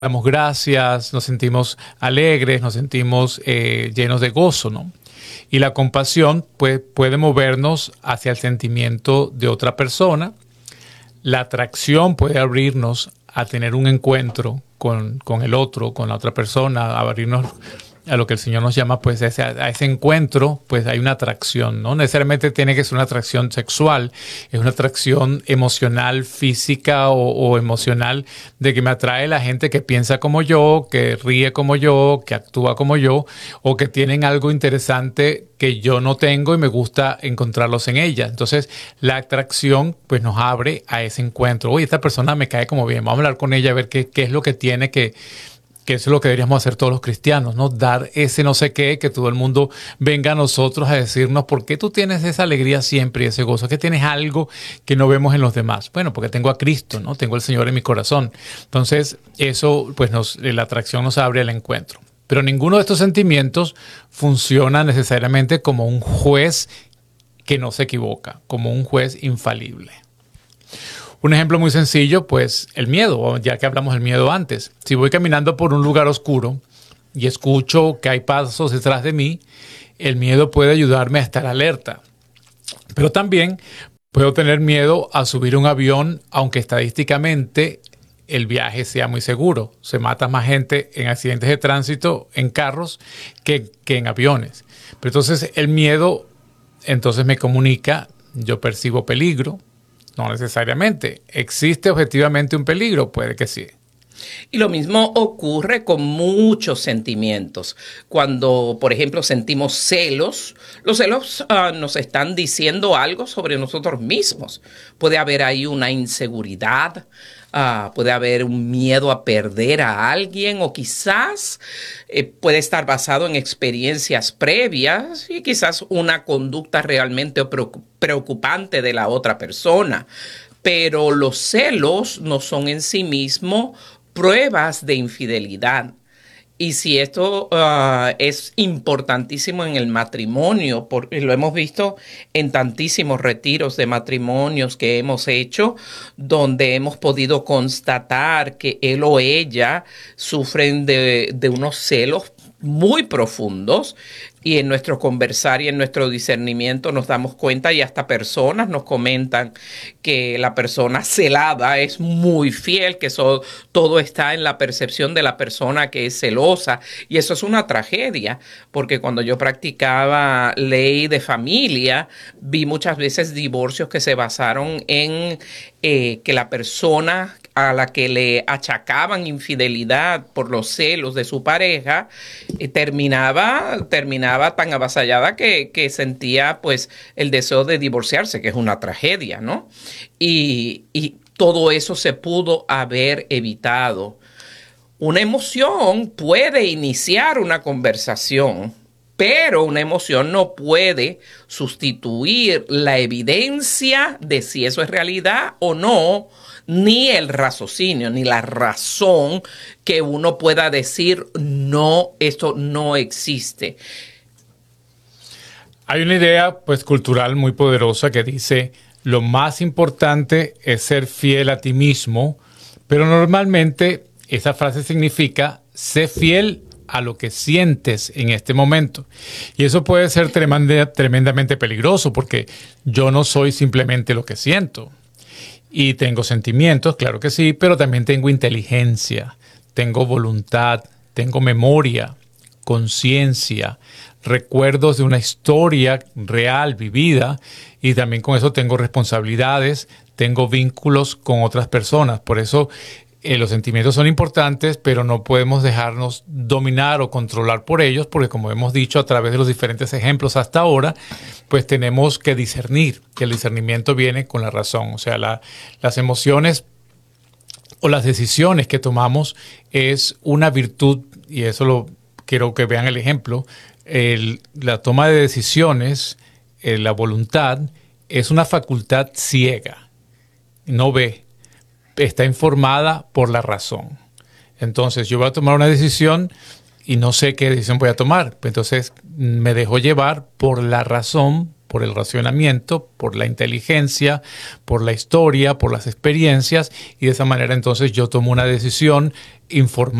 damos gracias, nos sentimos alegres, nos sentimos llenos de gozo, ¿no? Y la compasión pues, puede movernos hacia el sentimiento de otra persona. La atracción puede abrirnos a tener un encuentro con el otro, con la otra persona, a abrirnos a lo que el Señor nos llama, pues a ese encuentro, pues hay una atracción. No necesariamente tiene que ser una atracción sexual, es una atracción emocional, física o emocional, de que me atrae la gente que piensa como yo, que ríe como yo, que actúa como yo, o que tienen algo interesante que yo no tengo y me gusta encontrarlos en ella. Entonces, la atracción pues nos abre a ese encuentro. Oye, esta persona me cae como bien, vamos a hablar con ella a ver qué es lo que tiene que eso es lo que deberíamos hacer todos los cristianos, ¿no? Dar ese no sé qué, que todo el mundo venga a nosotros a decirnos por qué tú tienes esa alegría siempre y ese gozo, que tienes algo que no vemos en los demás. Bueno, porque tengo a Cristo, ¿no? Tengo al Señor en mi corazón. Entonces, eso, pues la atracción nos abre al encuentro. Pero ninguno de estos sentimientos funciona necesariamente como un juez que no se equivoca, como un juez infalible. Un ejemplo muy sencillo, pues el miedo, ya que hablamos del miedo antes. Si voy caminando por un lugar oscuro y escucho que hay pasos detrás de mí, el miedo puede ayudarme a estar alerta. Pero también puedo tener miedo a subir un avión, aunque estadísticamente el viaje sea muy seguro. Se mata más gente en accidentes de tránsito, en carros, que en aviones. Pero entonces el miedo entonces me comunica, yo percibo peligro. No necesariamente. ¿Existe objetivamente un peligro? Puede que sí. Y lo mismo ocurre con muchos sentimientos. Cuando, por ejemplo, sentimos celos, los celos nos están diciendo algo sobre nosotros mismos. Puede haber ahí una inseguridad, puede haber un miedo a perder a alguien o quizás puede estar basado en experiencias previas y quizás una conducta realmente preocupante de la otra persona. Pero los celos no son en sí mismos pruebas de infidelidad. Y si esto es importantísimo en el matrimonio, porque lo hemos visto en tantísimos retiros de matrimonios que hemos hecho, donde hemos podido constatar que él o ella sufren de unos celos muy profundos, y en nuestro conversar y en nuestro discernimiento nos damos cuenta, y hasta personas nos comentan que la persona celada es muy fiel, que todo está en la percepción de la persona que es celosa, y eso es una tragedia, porque cuando yo practicaba ley de familia, vi muchas veces divorcios que se basaron en que la persona a la que le achacaban infidelidad por los celos de su pareja, terminaba tan avasallada que sentía pues el deseo de divorciarse, que es una tragedia, ¿no? Y todo eso se pudo haber evitado. Una emoción puede iniciar una conversación, pero una emoción no puede sustituir la evidencia de si eso es realidad o no, ni el raciocinio, ni la razón que uno pueda decir, no, esto no existe. Hay una idea pues cultural muy poderosa que dice, lo más importante es ser fiel a ti mismo, pero normalmente esa frase significa, sé fiel a lo que sientes en este momento. Y eso puede ser tremendamente peligroso, porque yo no soy simplemente lo que siento. Y tengo sentimientos, claro que sí, pero también tengo inteligencia, tengo voluntad, tengo memoria, conciencia, recuerdos de una historia real, vivida, y también con eso tengo responsabilidades, tengo vínculos con otras personas. Por eso los sentimientos son importantes, pero no podemos dejarnos dominar o controlar por ellos, porque como hemos dicho a través de los diferentes ejemplos hasta ahora, pues tenemos que discernir, que el discernimiento viene con la razón. O sea, las emociones o las decisiones que tomamos es una virtud, y eso quiero que vean el ejemplo. La toma de decisiones, la voluntad, es una facultad ciega, no ve. Está informada por la razón. Entonces yo voy a tomar una decisión y no sé qué decisión voy a tomar. Entonces me dejo llevar por la razón, por el racionamiento, por la inteligencia, por la historia, por las experiencias, y de esa manera entonces yo tomo una decisión informada